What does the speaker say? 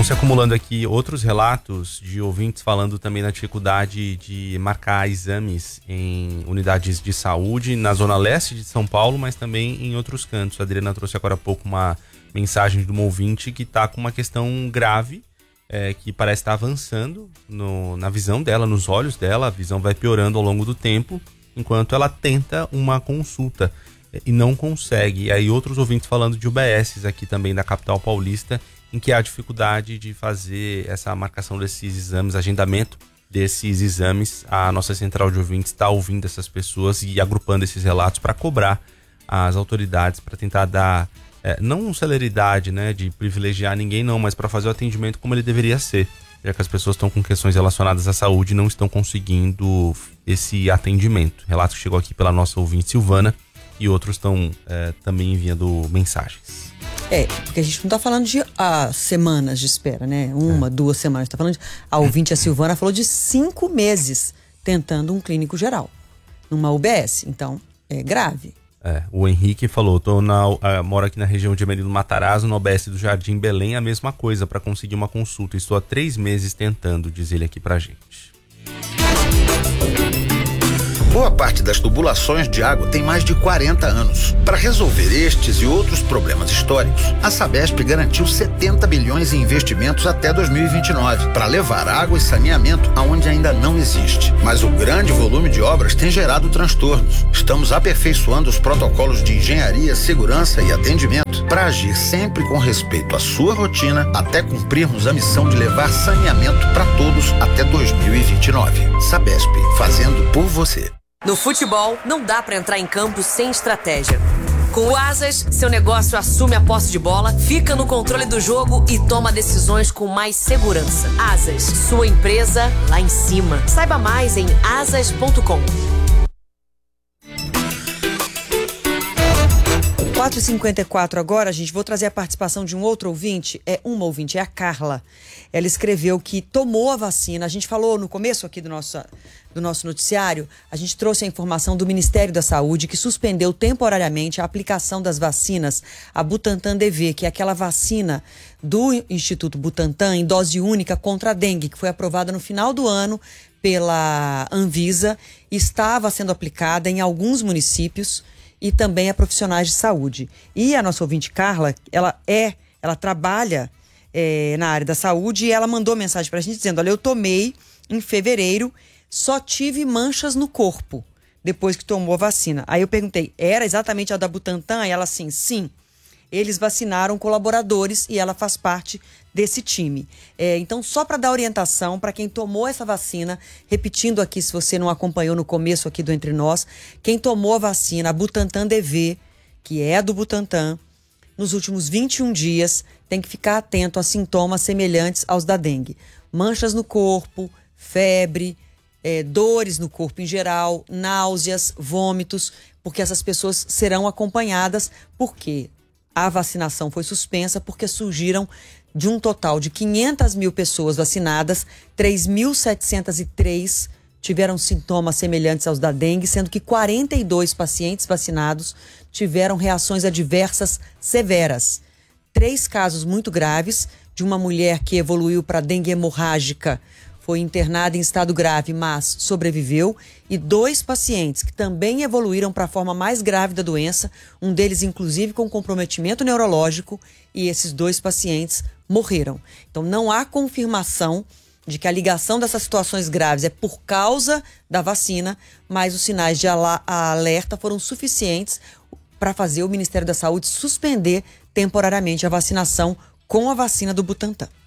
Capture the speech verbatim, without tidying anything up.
se acumulando aqui outros relatos de ouvintes falando também da dificuldade de marcar exames em unidades de saúde na zona leste de São Paulo, mas também em outros cantos. A Adriana trouxe agora há pouco uma mensagem de um ouvinte que está com uma questão grave, é, que parece estar avançando no, na visão dela, nos olhos dela. A visão vai piorando ao longo do tempo, enquanto ela tenta uma consulta é, e não consegue. E aí outros ouvintes falando de U B S aqui também da capital paulista, em que há dificuldade de fazer essa marcação desses exames, agendamento desses exames. A nossa central de ouvintes está ouvindo essas pessoas e agrupando esses relatos para cobrar as autoridades, para tentar dar, é, não celeridade, né, de privilegiar ninguém não, mas para fazer o atendimento como ele deveria ser, já que as pessoas estão com questões relacionadas à saúde e não estão conseguindo esse atendimento. Relato que chegou aqui pela nossa ouvinte Silvana e outros estão é, também enviando mensagens. É, porque a gente não tá falando de ah, semanas de espera, né? Uma, é. duas semanas. Tá falando de, a ouvinte, a Silvana, falou de cinco meses tentando um clínico geral, numa U B S. Então, é grave. É, o Henrique falou, tô na, uh, moro aqui na região de Emerino Matarazzo, no O B S do Jardim Belém, a mesma coisa para conseguir uma consulta. Estou há três meses tentando, diz ele aqui pra gente. Boa parte das tubulações de água tem mais de quarenta anos. Para resolver estes e outros problemas históricos, a Sabesp garantiu setenta bilhões em investimentos até dois mil e vinte e nove para levar água e saneamento aonde ainda não existe. Mas o grande volume de obras tem gerado transtornos. Estamos aperfeiçoando os protocolos de engenharia, segurança e atendimento para agir sempre com respeito à sua rotina até cumprirmos a missão de levar saneamento para todos até dois mil e vinte e nove. Sabesp, fazendo por você. No futebol, não dá pra entrar em campo sem estratégia. Com o Asas, seu negócio assume a posse de bola, fica no controle do jogo e toma decisões com mais segurança. Asas, sua empresa lá em cima. Saiba mais em asas ponto com. quatro e cinquenta e quatro agora, gente, vou trazer a participação de um outro ouvinte, é uma ouvinte, é a Carla. Ela escreveu que tomou a vacina, a gente falou no começo aqui do nosso, do nosso noticiário, a gente trouxe a informação do Ministério da Saúde que suspendeu temporariamente a aplicação das vacinas, a Butantan D V, que é aquela vacina do Instituto Butantan em dose única contra a dengue, que foi aprovada no final do ano pela Anvisa, estava sendo aplicada em alguns municípios e também a profissionais de saúde. E a nossa ouvinte Carla, ela é, ela trabalha é, na área da saúde e ela mandou mensagem pra gente dizendo, olha, eu tomei em fevereiro, só tive manchas no corpo depois que tomou a vacina. Aí eu perguntei, era exatamente a da Butantan? E ela assim, sim. Eles vacinaram colaboradores e ela faz parte desse time. É, então, só para dar orientação para quem tomou essa vacina, repetindo aqui, se você não acompanhou no começo aqui do Entre Nós, quem tomou a vacina, a Butantan D V, que é a do Butantan, nos últimos vinte e um dias, tem que ficar atento a sintomas semelhantes aos da dengue. Manchas no corpo, febre, é, dores no corpo em geral, náuseas, vômitos, porque essas pessoas serão acompanhadas, porque a vacinação foi suspensa porque surgiram, de um total de quinhentas mil pessoas vacinadas, três mil setecentos e três tiveram sintomas semelhantes aos da dengue, sendo que quarenta e dois pacientes vacinados tiveram reações adversas severas. Três casos muito graves de uma mulher que evoluiu para dengue hemorrágica, foi internada em estado grave, mas sobreviveu, e dois pacientes que também evoluíram para a forma mais grave da doença, um deles inclusive com comprometimento neurológico, e esses dois pacientes morreram. Então não há confirmação de que a ligação dessas situações graves é por causa da vacina, mas os sinais de alerta foram suficientes para fazer o Ministério da Saúde suspender temporariamente a vacinação com a vacina do Butantan.